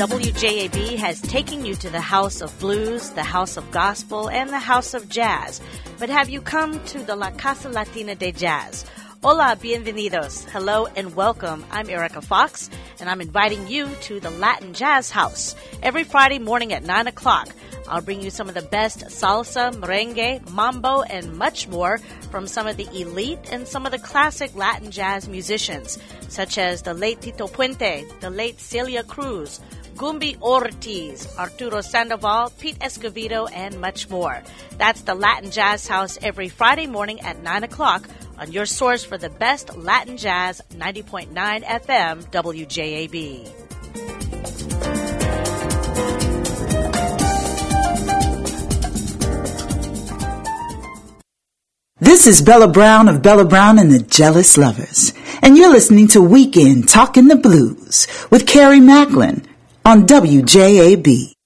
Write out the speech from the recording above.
WJAB has taken you to the house of blues, the house of gospel, and the house of jazz. But have you come to the La Casa Latina de Jazz? Hola, bienvenidos. Hello and welcome. I'm Erica Fox, and I'm inviting you to the Latin Jazz House. Every Friday morning at 9 o'clock, I'll bring you some of the best salsa, merengue, mambo, and much more from some of the elite and some of the classic Latin jazz musicians, such as the late Tito Puente, the late Celia Cruz, Gumby Ortiz, Arturo Sandoval, Pete Escovedo, and much more. That's the Latin Jazz House every Friday morning at 9 o'clock on your source for the best Latin jazz, 90.9 FM WJAB. This is Bella Brown of Bella Brown and the Jealous Lovers, and you're listening to Weekend Talkin' the Blues with Carrie Macklin on WJAB.